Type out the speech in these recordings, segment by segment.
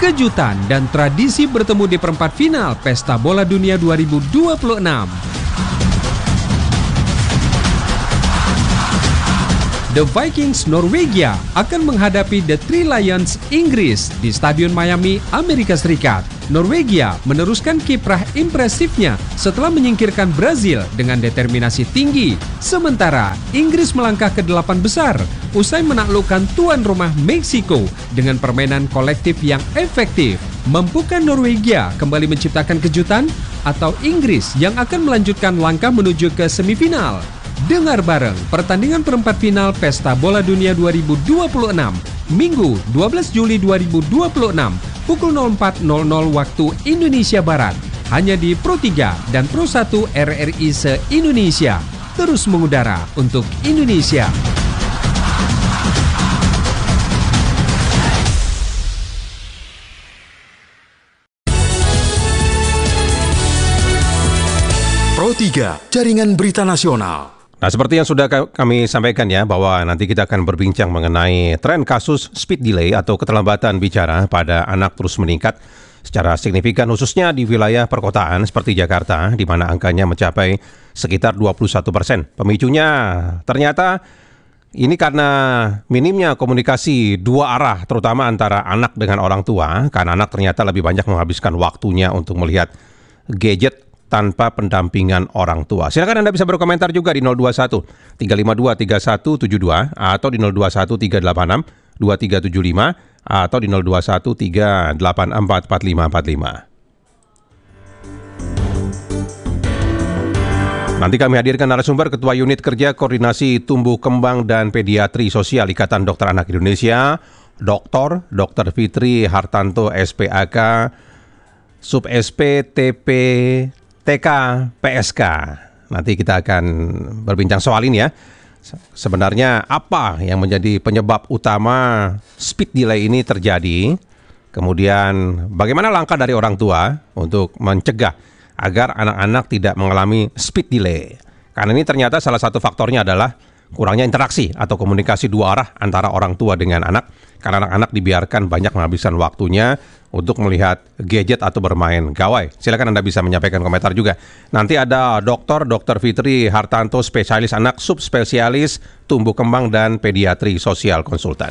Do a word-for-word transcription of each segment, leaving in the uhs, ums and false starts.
kejutan dan tradisi bertemu di perempat final Pesta Bola Dunia dua ribu dua puluh enam. The Vikings Norwegia akan menghadapi The Three Lions Inggris di Stadion Miami, Amerika Serikat. Norwegia meneruskan kiprah impresifnya setelah menyingkirkan Brazil dengan determinasi tinggi. Sementara Inggris melangkah ke delapan besar usai menaklukkan tuan rumah Meksiko dengan permainan kolektif yang efektif. Mampukah Norwegia kembali menciptakan kejutan atau Inggris yang akan melanjutkan langkah menuju ke semifinal? Dengar bareng pertandingan perempat final Pesta Bola Dunia dua ribu dua puluh enam, Minggu dua belas Juli dua ribu dua puluh enam, pukul nol empat nol nol waktu Indonesia Barat. Hanya di Pro tiga dan Pro satu R R I se-Indonesia. Terus mengudara untuk Indonesia. Pro tiga, Jaringan Berita Nasional. Nah, seperti yang sudah kami sampaikan ya, bahwa nanti kita akan berbincang mengenai tren kasus speed delay atau keterlambatan bicara pada anak terus meningkat secara signifikan, khususnya di wilayah perkotaan seperti Jakarta, di mana angkanya mencapai sekitar dua puluh satu persen. Pemicunya ternyata ini karena minimnya komunikasi dua arah, terutama antara anak dengan orang tua, karena anak ternyata lebih banyak menghabiskan waktunya untuk melihat gadget tanpa pendampingan orang tua. Silakan Anda bisa berkomentar juga di nol dua satu tiga lima dua tiga satu tujuh dua atau di nol dua satu tiga delapan enam dua tiga tujuh lima atau di nol dua satu tiga delapan empat empat lima empat lima. Nanti kami hadirkan narasumber Ketua Unit Kerja Koordinasi Tumbuh Kembang dan Pediatri Sosial Ikatan Dokter Anak Indonesia, Doktor Dokter Fitri Hartanto S P A K, Sub S P T P T K P S K. Nanti kita akan berbincang soal ini ya. Sebenarnya apa yang menjadi penyebab utama speed delay ini terjadi? Kemudian bagaimana langkah dari orang tua untuk mencegah agar anak-anak tidak mengalami speed delay? Karena ini ternyata salah satu faktornya adalah kurangnya interaksi atau komunikasi dua arah antara orang tua dengan anak. Karena anak-anak dibiarkan banyak menghabiskan waktunya untuk melihat gadget atau bermain gawai. Silakan Anda bisa menyampaikan komentar juga. Nanti ada Doktor Dokter Fitri Hartanto, spesialis anak, subspesialis tumbuh kembang dan pediatri sosial konsultan.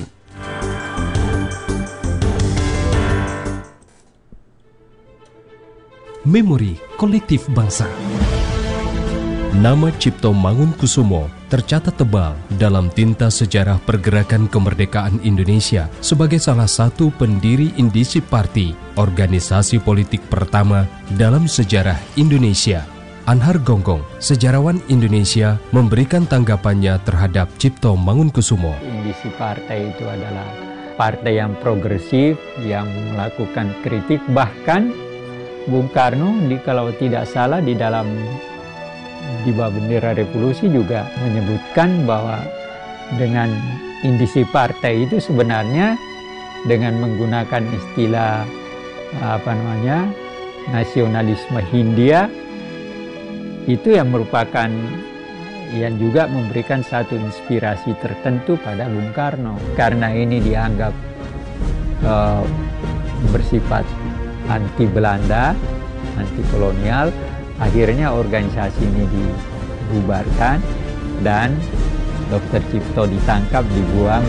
Memori kolektif bangsa. Nama Cipto Mangunkusumo tercatat tebal dalam tinta sejarah pergerakan kemerdekaan Indonesia sebagai salah satu pendiri Indisip Party, organisasi politik pertama dalam sejarah Indonesia. Anhar Gonggong, sejarawan Indonesia, memberikan tanggapannya terhadap Cipto Mangunkusumo. Indisip Partai itu adalah partai yang progresif, yang melakukan kritik, bahkan Bung Karno, di, kalau tidak salah di dalam di bawah bendera revolusi juga menyebutkan bahwa dengan indisi partai itu sebenarnya dengan menggunakan istilah apa namanya nasionalisme Hindia, itu yang merupakan yang juga memberikan satu inspirasi tertentu pada Bung Karno. Karena ini dianggap uh, bersifat anti Belanda, anti kolonial, akhirnya organisasi ini dibubarkan dan Dokter Cipto ditangkap, dibuang.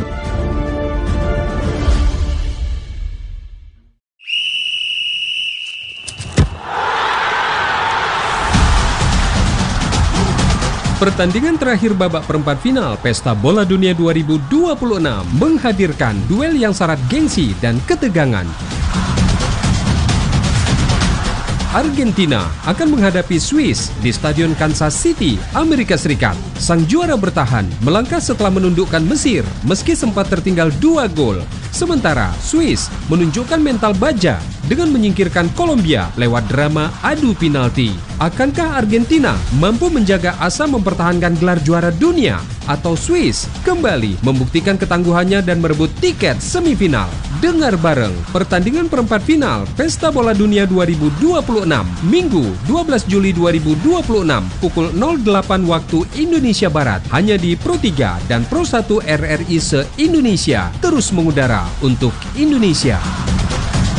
Pertandingan terakhir babak perempat final Pesta Bola Dunia dua ribu dua puluh enam menghadirkan duel yang syarat gengsi dan ketegangan. Argentina akan menghadapi Swiss di Stadion Kansas City, Amerika Serikat. Sang juara bertahan melangkah setelah menundukkan Mesir meski sempat tertinggal dua gol. Sementara Swiss menunjukkan mental baja dengan menyingkirkan Kolombia lewat drama adu penalti. Akankah Argentina mampu menjaga asa mempertahankan gelar juara dunia? Atau Swiss kembali membuktikan ketangguhannya dan merebut tiket semifinal? Dengar bareng pertandingan perempat final Pesta Bola Dunia dua ribu dua puluh enam, Minggu dua belas Juli dua ribu dua puluh enam, pukul nol delapan waktu Indonesia Barat, hanya di Pro tiga dan Pro satu R R I se-Indonesia. Terus mengudara untuk Indonesia.